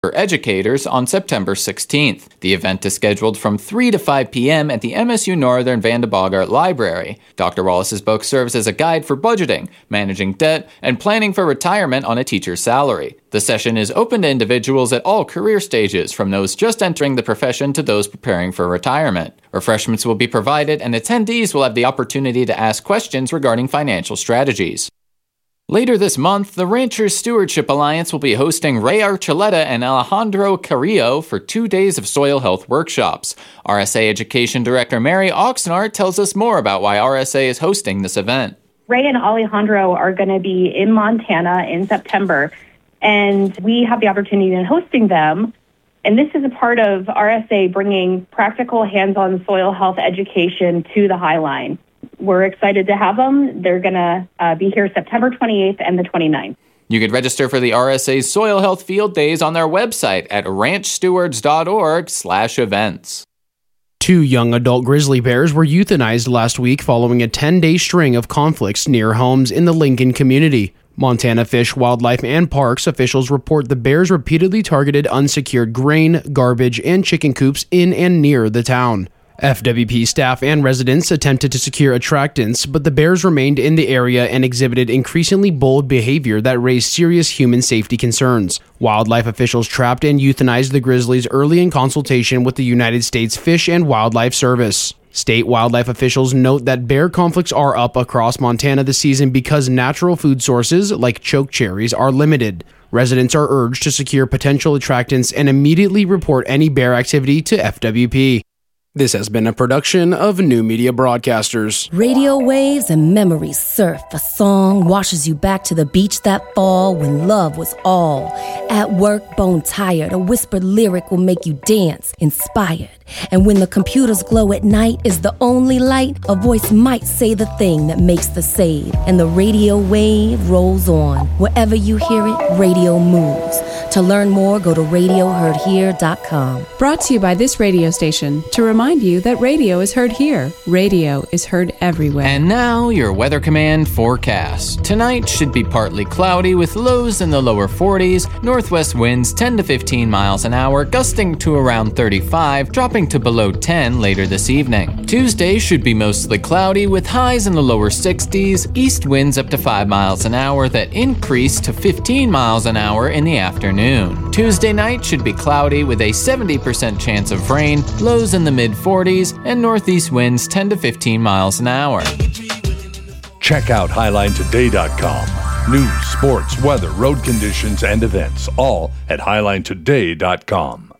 for educators on September 16th. The event is scheduled from 3 to 5 p.m. at the MSU Northern Van de Bogart Library. Dr. Wallace's book serves as a guide for budgeting, managing debt, and planning for retirement on a teacher's salary. The session is open to individuals at all career stages, from those just entering the profession to those preparing for retirement. Refreshments will be provided, and attendees will have the opportunity to ask questions regarding financial strategies. Later this month, the Ranchers Stewardship Alliance will be hosting Ray Archuleta and Alejandro Carrillo for 2 days of soil health workshops. RSA Education Director Mary Oxnard tells us more about why RSA is hosting this event. Ray and Alejandro are going to be in Montana in September, and we have the opportunity in hosting them. And this is a part of RSA bringing practical hands-on soil health education to the High Line. We're excited to have them. They're going to be here September 28th and the 29th. You can register for the RSA Soil Health Field Days on their website at ranchstewards.org/events. 2 young adult grizzly bears were euthanized last week following a 10-day string of conflicts near homes in the Lincoln community. Montana Fish, Wildlife, and Parks officials report the bears repeatedly targeted unsecured grain, garbage, and chicken coops in and near the town. FWP staff and residents attempted to secure attractants, but the bears remained in the area and exhibited increasingly bold behavior that raised serious human safety concerns. Wildlife officials trapped and euthanized the grizzlies early in consultation with the United States Fish and Wildlife Service. State wildlife officials note that bear conflicts are up across Montana this season because natural food sources, like choke cherries, are limited. Residents are urged to secure potential attractants and immediately report any bear activity to FWP. This has been a production of New Media Broadcasters. Radio waves and memories surf. A song washes you back to the beach that fall when love was all. At work, bone tired, a whispered lyric will make you dance, inspired. And when the computers glow at night is the only light, a voice might say the thing that makes the save. And the radio wave rolls on. Wherever you hear it, radio moves. To learn more, go to radioheardhere.com. Brought to you by this radio station to remind you that radio is heard here. Radio is heard everywhere. And now, your Weather Command forecast. Tonight should be partly cloudy with lows in the lower 40s, northwest winds 10 to 15 miles an hour, gusting to around 35, dropping to below 10 later this evening. Tuesday should be mostly cloudy with highs in the lower 60s, east winds up to 5 miles an hour that increase to 15 miles an hour in the afternoon. Tuesday night should be cloudy with a 70% chance of rain, lows in the mid-40s, and northeast winds 10 to 15 miles an hour. Check out HighlineToday.com. News, sports, weather, road conditions, and events, all at HighlineToday.com.